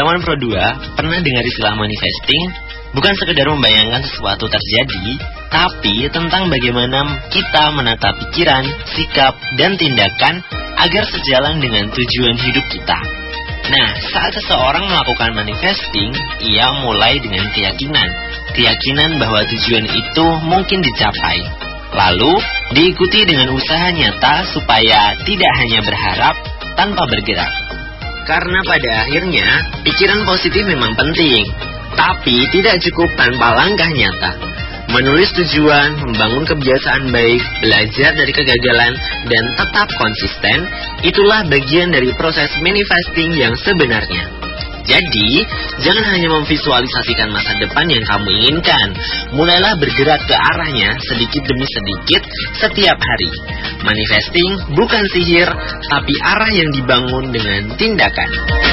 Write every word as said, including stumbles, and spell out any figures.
Kawan Pro dua, pernah dengar istilah manifesting? Bukan sekedar membayangkan sesuatu terjadi, tapi tentang bagaimana kita menata pikiran, sikap, dan tindakan agar sejalan dengan tujuan hidup kita. Nah, saat seseorang melakukan manifesting, ia mulai dengan keyakinan. Keyakinan bahwa tujuan itu mungkin dicapai. Lalu, diikuti dengan usaha nyata supaya tidak hanya berharap tanpa bergerak. Karena pada akhirnya, pikiran positif memang penting, tapi tidak cukup tanpa langkah nyata. Menulis tujuan, membangun kebiasaan baik, belajar dari kegagalan, dan tetap konsisten, itulah bagian dari proses manifesting yang sebenarnya. Jadi, jangan hanya memvisualisasikan masa depan yang kamu inginkan. Mulailah bergerak ke arahnya sedikit demi sedikit setiap hari. Manifesting bukan sihir, tapi arah yang dibangun dengan tindakan.